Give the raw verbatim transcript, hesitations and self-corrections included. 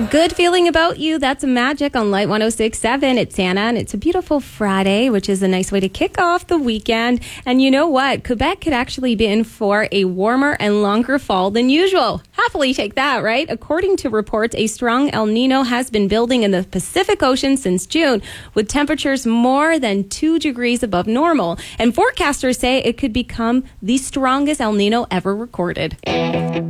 Good feeling about you. That's Magic on Light one oh six point seven. It's Anna, and it's a beautiful Friday, which is a nice way to kick off the weekend. And you know what? Quebec could actually be in for a warmer and longer fall than usual. Happily take that, right? According to reports, a strong El Nino has been building in the Pacific Ocean since June, with temperatures more than two degrees above normal. And forecasters say it could become the strongest El Nino ever recorded.